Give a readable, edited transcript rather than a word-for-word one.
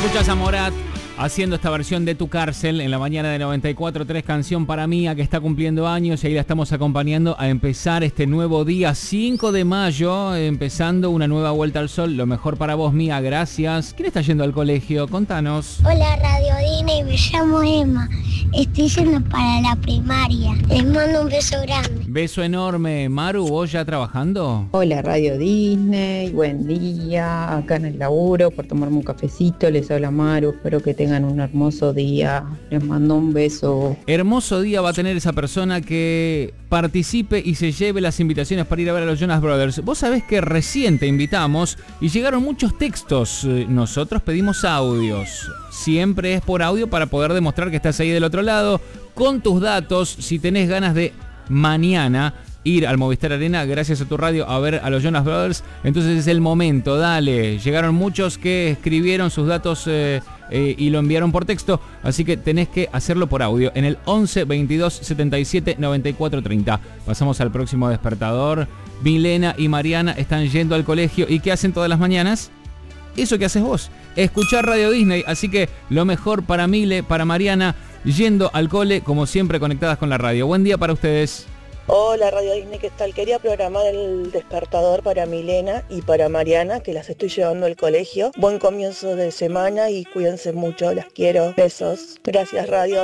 Escuchas a Morat haciendo esta versión de Tu Cárcel en la mañana de 94.3, canción para Mía, que está cumpliendo años, y ahí la estamos acompañando a empezar este nuevo día 5 de mayo, empezando una nueva vuelta al sol. Lo mejor para vos, Mía, gracias. ¿Quién está yendo al colegio? Contanos. Hola, Radio Disney, me llamo Emma. Estoy yendo para la primaria. Les mando un beso grande. Beso enorme. Maru, ¿vos ya trabajando? Hola, Radio Disney, buen día, acá en el laburo, por tomarme un cafecito, les habla Maru, espero que tengan un hermoso día, les mando un beso. Hermoso día va a tener esa persona que participe y se lleve las invitaciones para ir a ver a los Jonas Brothers. Vos sabés que recién te invitamos y llegaron muchos textos, nosotros pedimos audios, siempre es por audio para poder demostrar que estás ahí del otro lado, con tus datos, si tenés ganas de mañana ir al Movistar Arena gracias a tu radio a ver a los Jonas Brothers, entonces es el momento, dale. Llegaron muchos que escribieron sus datos y lo enviaron por texto, así que tenés que hacerlo por audio en el 11 22 77 94 30. Pasamos al próximo despertador. Milena y Mariana están yendo al colegio. ¿Y qué hacen todas las mañanas? Eso que haces vos, escuchar Radio Disney, así que lo mejor para Mile, para Mariana, yendo al cole, como siempre conectadas con la radio. Buen día para ustedes. Hola, Radio Disney, ¿qué tal? Quería programar el despertador para Milena y para Mariana, que las estoy llevando al colegio. Buen comienzo de semana y cuídense mucho, las quiero. Besos. Gracias, Radio.